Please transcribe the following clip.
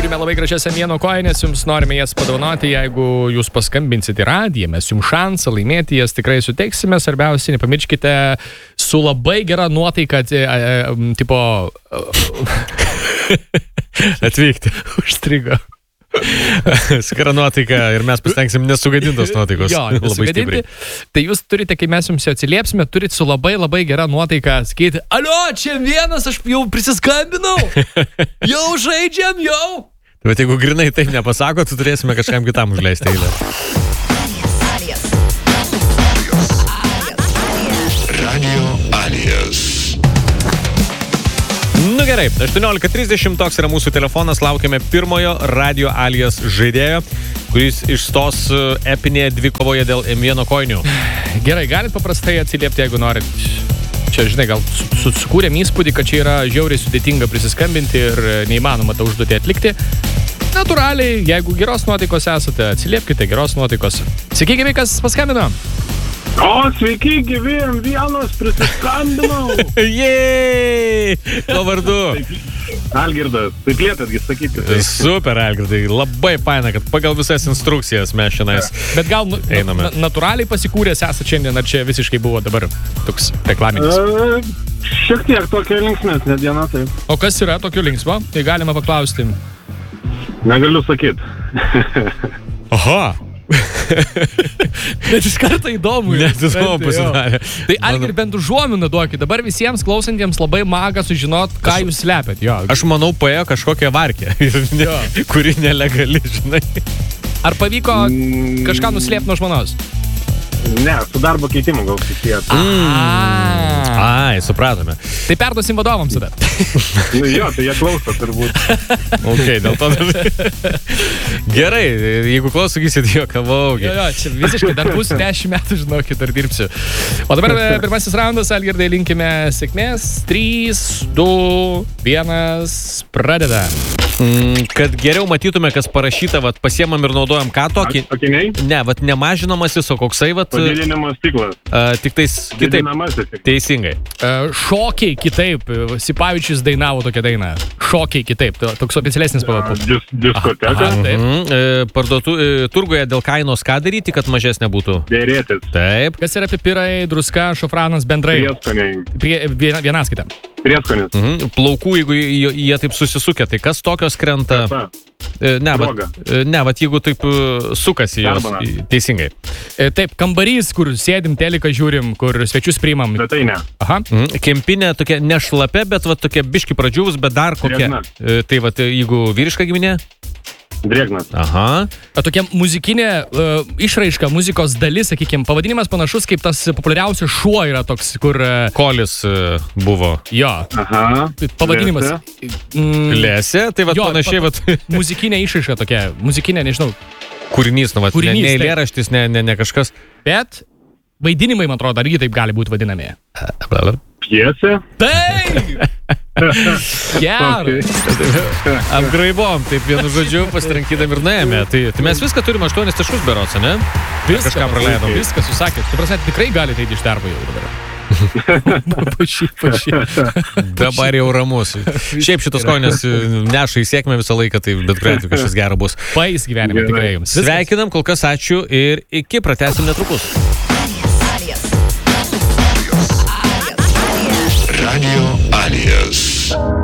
turime labai gražias Amieno kojines, jums norime jas padovanoti, jeigu jūs paskambinsite į radiją, mes jums šansą laimėti jas tikrai suteiksime, svarbiausia, nepamirškite su labai gera nuotaika, tipo, atvykti. Užstrigo. Skara nuotaika ir mes pasitengsim nesugadintos nuotaikos. Jo, nesugadinti. Tai jūs turite, kai mes jums atsiliepsime, turite su labai labai gera nuotaika sakyti, alio, čia vienas, aš jau prisiskambinau, jau žaidžiam, jau. Bet jeigu grinai taip nepasako, tu turėsime kažkam kitam užleisti eilę. Radio Alias. Nu gerai, 18:30 toks yra mūsų telefonas, laukiame pirmojo Radio Alias žaidėjo, kuris išstos epinėje dvikovoje dėl Amieno kojinių. Gerai, galit paprastai atsiliepti, jeigu norit. Čia, žinai, gal sukūrėm įspūdį, kad čia yra žiauriai sudėtinga prisiskambinti ir neįmanoma tą užduotį atlikti. Natūraliai, jeigu geros nuotaikos esate, atsiliepkite geros nuotaikos. Sveiki, gyvi, kas paskambino? O, sveiki, gyvi, vienas prisiskambinau. Jėj! Tuo vardu. Algirdas, taip lietėtgi sakyti. Super, Algirdai, labai faina, kad pagal visas instrukcijas mes šiandien. Bet gal natūraliai pasikūręs esate šiandien, ar čia visiškai buvo dabar toks reklaminis? Šiek tiek tokia linksmesnė diena, taip. O kas yra tokio linksmo? Tai galima paklausti. Negaliu sakyti. Aha. Bet iš karto įdomu. Net įdomu pasidarė. Tai Algir, bent užuominą duokit. Dabar visiems klausantiems labai maga sužinot, ką jūs slepiat. Jo. Aš manau, paėjo kažkokią varkę, kuri nelegali, žinai. Ar pavyko kažką nuslėpti nuo žmonos? Ne, su darbo keitimu gal susijęs. Ai, supratome. Tai perduosim vadovams tada. Nu jo, tai jie klauso turbūt. Ok, dėl to. Gerai, jeigu klausysit, juokavau. Jo, čia visiškai dar bus 10 metų, žinokit, dar dirbsiu. O dabar pirmasis raundas, Algirdai, linkime sėkmės. 3, 2, 1, pradeda. Kad geriau matytume, kas parašyta, vat pasiemam ir naudojam ką tokį. Akiniai? Ne, vat nemažinamasis, o koksai vat. Padidinimas stiklas. Tik tais kitaip. Didinamasis. Teisingai. Šokiai kitaip. Sipavičius dainavo tokią dainą. Šokiai kitaip. Toks oficialesnis pavadinimas. Diskoteka. Turgoje dėl kainos ką daryti, kad mažesnė būtų? Dėrėtis. Taip. Kas yra pipirai, druska, šafranas bendrai? Prieskoniai. Vienas kitam. Prieskonis. Plaukų, jeigu jie taip susisukia, tai kas tokios krenta? Ne, vat jeigu taip sukasi jos. Teisingai. Taip, kambarys, kur sėdim, teliką žiūrim, kur svečius priimam. Tai ne. Aha. Kempinė tokia nešlapia, bet vat tokia biški pradžiūvus, bet dar kokia. Tai vat jeigu vyriška giminė? Drėgnas. Aha. Tokia muzikinė išraiška, muzikos dalis, sakykime, pavadinimas panašus kaip tas populiariausias šuo yra toks, kur... Kolis buvo. Jo. Aha. Pavadinimas. Lesė, tai vat panašiai vat... Muzikinė išraiška tokia, muzikinė, nežinau. Kūrinys, nu vat, ne eilėraštis, ne kažkas. Bet vaidinimai, man atrodo, argi taip gali būti vadinami. Pjesė. Taip! Gerai. Apgraibom, taip vienu žodžiu, pasirinkydami ir nuėjome. Tai mes viską turime 8 taškus berods, ne? Kažką praleidom. Viską susakėt. Tai prasme, tikrai galite eiti iš darbo jau dabar. Pašy. Dabar jau ramus. Šiaip šitos kojinės neša į sėkmę visą laiką, tai bet kuriuo atveju kažkas gero bus. Pais gyvenime tikrai jums. Sveikinam, kol kas ačiū ir iki, pratęsim netrukus. Radio Alias.